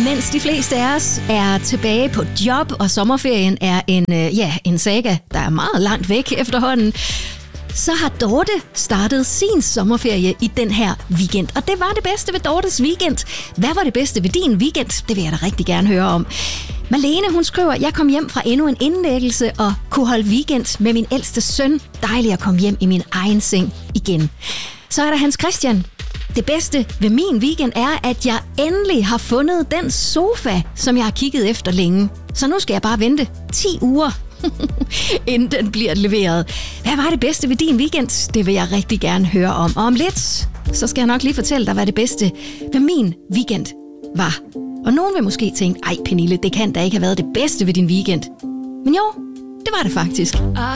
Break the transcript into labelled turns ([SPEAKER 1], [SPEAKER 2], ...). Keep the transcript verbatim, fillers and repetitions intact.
[SPEAKER 1] Mens de fleste af os er tilbage på job, og sommerferien er en, øh, ja, en saga, der er meget langt væk efterhånden, så har Dorte startet sin sommerferie i den her weekend. Og det var det bedste ved Dortes weekend. Hvad var det bedste ved din weekend? Det vil jeg da rigtig gerne høre om. Marlene, hun skriver, jeg kom hjem fra endnu en indlæggelse og kunne holde weekend med min ældste søn. Dejligt at komme hjem i min egen seng igen. Så er der Hans Christian. Det bedste ved min weekend er, at jeg endelig har fundet den sofa, som jeg har kigget efter længe. Så nu skal jeg bare vente ti uger, inden den bliver leveret. Hvad var det bedste ved din weekend? Det vil jeg rigtig gerne høre om. Og om lidt, så skal jeg nok lige fortælle dig, hvad det bedste ved min weekend var. Og nogen vil måske tænke, ej Pernille, det kan da ikke have været det bedste ved din weekend. Men jo, det var det faktisk.